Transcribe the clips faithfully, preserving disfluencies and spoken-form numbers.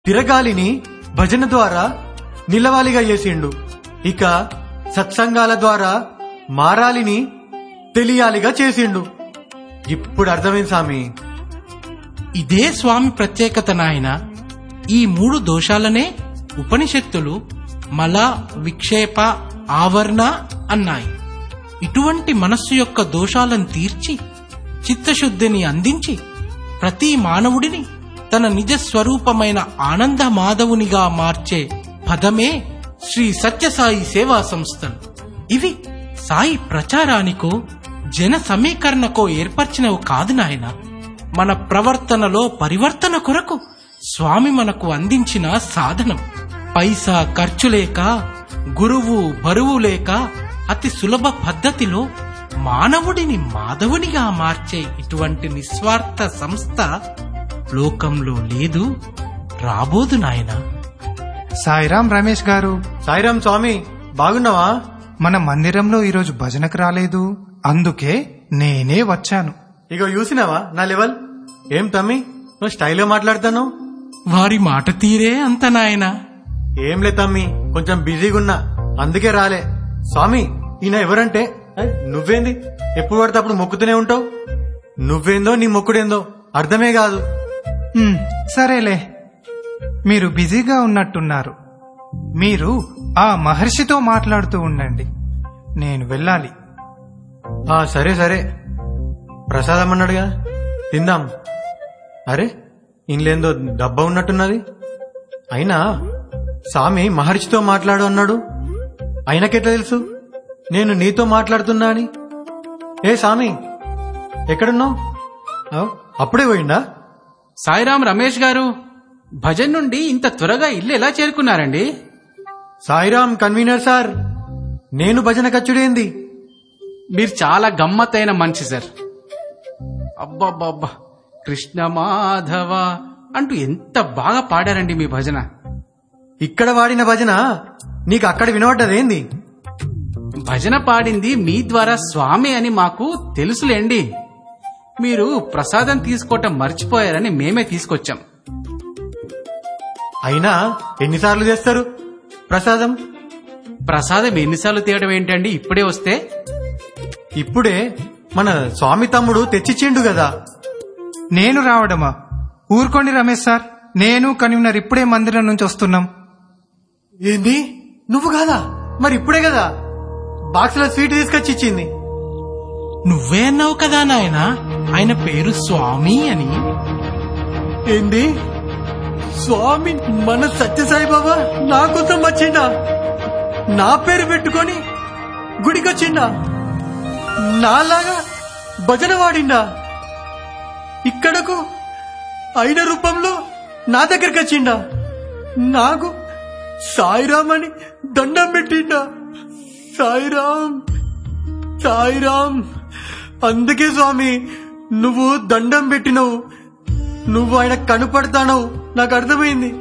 తిరగాలిని భజన ద్వారా నిలవాలిగా చేసిండు. ఇక సత్సంగాల ద్వారా మారాలిని తెలియాలిగా చేసిండు. ఇప్పుడు అర్థమైంది స్వామి. ఇదే స్వామి ప్రత్యేకత నాయన. ఈ మూడు దోషాలనే ఉపనిషత్తులు మల, విక్షేప, ఆవరణ అన్నాయి. ఇటువంటి మనస్సు యొక్క దోషాలను తీర్చి చిత్తశుద్ధిని అందించి ప్రతి మానవుడిని తన నిజ స్వరూపమైన ఆనంద మాధవునిగా మార్చే పదమే శ్రీ సత్యసాయి సేవా సంస్థలు. ఇవి సాయి ప్రచారానికో జన సమీకరణకో ఏర్పరిచినవి కాదు నాయన. మన ప్రవర్తనలో పరివర్తన కొరకు స్వామి మనకు అందించిన సాధనం. పైసా ఖర్చు లేక, గురువు బరువు లేక అతి సులభ పద్ధతిలో మానవుడిని మాధవునిగా మార్చే ఇటువంటి నిస్వార్థ సంస్థ లోకంలో లేదు, రాబోదు నాయన. సాయిరాం రమేష్ గారు. సాయిరాం స్వామి, బాగున్నావా? మన మందిరంలో ఈరోజు భజనకు రాలేదు, అందుకే నేనే వచ్చాను. ఇగో చూసినావా నా లెవెల్? ఏం తమ్మి నువ్వు స్టైల్లో మాట్లాడతాను? వారి మాట తీరే అంత నాయన. ఏం లే తమ్మి, కొంచెం బిజీగా ఉన్నా అందుకే రాలే. స్వామి, ఈయన ఎవరంటే నువ్వేంది ఎప్పుడు పడితే అప్పుడు మొక్కుతూనే ఉంటావు? నువ్వేందో నీ మొక్కుడేందో అర్థమే కాదు. ఉమ్, సరేలే, మీరు బిజీగా ఉన్నట్టున్నారు. మీరు ఆ మహర్షితో మాట్లాడుతూ ఉండండి, నేను వెళ్ళాలి. ఆ సరే సరే, ప్రసాదం అన్నాడుగా, తిందాం. అరే ఇంలేందో డబ్బా ఉన్నట్టున్నది. అయినా స్వామి మహర్షితో మాట్లాడు అన్నాడు, ఆయనకెట్లా తెలుసు నేను నీతో మాట్లాడుతున్నా అని? ఏ స్వామి ఎక్కడున్నావు? అప్పుడే పోయిందా? సాయిరాం రమేష్ గారు, భజన్ నుండి ఇంత త్వరగా ఇల్లు ఎలా చేరుకున్నారండి? సాయిరాం కన్వీనర్ సార్, నేను భజన కచ్చుడేంది? మీరు చాలా గమ్మత్తైన మనిషి సార్. అబ్బాబ్బాబ్బా, కృష్ణ మాధవ అంటూ ఎంత బాగా పాడారండి మీ భజన. ఇక్కడ వాడిన భజన నీకు అక్కడ వినబడ్డదేంది? భజన పాడింది మీ ద్వారా స్వామి అని మాకు తెలుసులేండి. మీరు ప్రసాదం తీసుకోవటం మర్చిపోయారని మేమే తీసుకొచ్చాం. అయినా ఎన్నిసార్లు చేస్తారు ప్రసాదం? ప్రసాదం ఎన్నిసార్లు తీయడం ఏంటండి, ఇప్పుడే వస్తే? ఇప్పుడే మన స్వామి తమ్ముడు తెచ్చిచ్చిండు కదా. నేను రావడమా? ఊరుకోండి రమేష్ సార్, నేను కన్వీనర్ ఇప్పుడే మందిరం నుంచి వస్తున్నాం. ఏంది, నువ్వు కాదా? మరి ఇప్పుడే కదా బాక్స్ లో స్వీట్ తీసుకొచ్చి ఇచ్చింది. నువ్వే అన్నావు కదా నాయన ఆయన పేరు స్వామి అని. ఏంది, స్వామి మన సత్యసాయి బాబా నా కోసం వచ్చిండా? నా పేరు పెట్టుకొని గుడికొచ్చిండా? నాలాగా భజన వాడిండా? ఇక్కడకు అయిన రూపంలో నా దగ్గరికి వచ్చిండా? నాకు సాయిరామ్ అని దండం పెట్టిండా? సాయిరామ్ సాయిరామ్. అందుకే స్వామి నువ్వు దండం పెట్టినవు, నువ్వు ఆయన కనుపడతానవు, నాకు అర్థమైంది.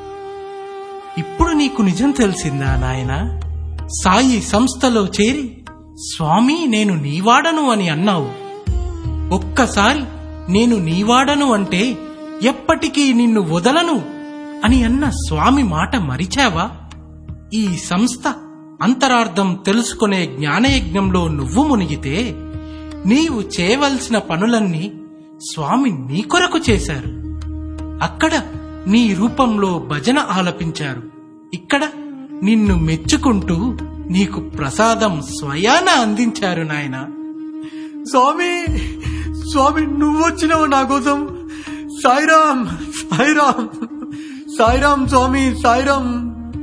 ఇప్పుడు నీకు నిజం తెలిసిందా నాయన? సాయి సంస్థలో చేరి స్వామి నేను నీవాడను అని అన్నావు. ఒక్కసారి నేను నీవాడను అంటే ఎప్పటికీ నిన్ను వదలను అని అన్న స్వామి మాట మరిచావా? ఈ సంస్థ అంతరార్థం తెలుసుకునే జ్ఞానయజ్ఞంలో నువ్వు మునిగితే నీవు చేయవలసిన పనులన్నీ స్వామి నీ కొరకు చేశారు. అక్కడ నీ రూపంలో భజన ఆలపించారు, ఇక్కడ నిన్ను మెచ్చుకుంటూ నీకు ప్రసాదం స్వయాన అందించారు నాయన. స్వామి స్వామి నువ్వు వచ్చినావు నా కోసం. సాయిరామ్ సాయిరామ్ సాయిరామ్ స్వామి సాయిరామ్.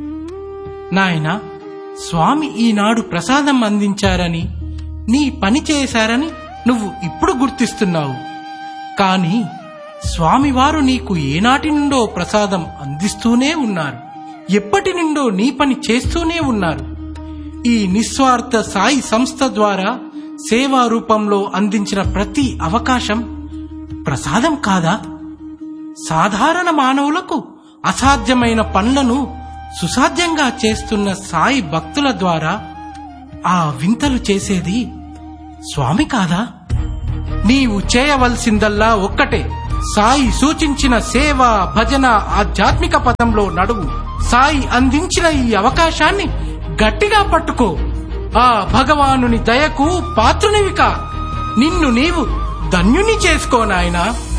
నాయన, స్వామి ఈనాడు ప్రసాదం అందించారని, నీ పని చేశారని నువ్వు ఇప్పుడు గుర్తిస్తున్నావు. కాని స్వామివారు నీకు ఏనాటి నుండో ప్రసాదం అందిస్తూనే ఉన్నారు, ఎప్పటి నుండో నీ పని చేస్తూనే ఉన్నారు. ఈ నిస్వార్థ సాయి సంస్థ ద్వారా సేవా రూపంలో అందించిన ప్రతి అవకాశం ప్రసాదం కాదా? సాధారణ మానవులకు అసాధ్యమైన పనులను సుసాధ్యంగా చేస్తున్న సాయి భక్తుల ద్వారా ఆ వింతలు చేసేది స్వామి కాదా? నీవు చేయవలసిందల్లా ఒక్కటే, సాయి సూచించిన సేవ భజన ఆధ్యాత్మిక పదంలో నడువు. సాయి అందించిన ఈ అవకాశాన్ని గట్టిగా పట్టుకో. ఆ భగవానుని దయకు పాత్రునివికా. నిన్ను నీవు ధన్యుని చేసుకో నాయనా.